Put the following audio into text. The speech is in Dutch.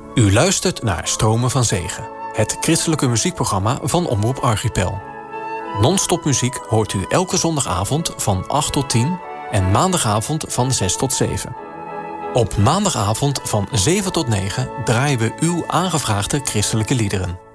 U luistert naar Stromen van Zegen, het christelijke muziekprogramma van Omroep Archipel. Non-stop muziek hoort u elke zondagavond van 8 tot 10 en maandagavond van 6 tot 7. Op maandagavond van 7 tot 9 draaien we uw aangevraagde christelijke liederen.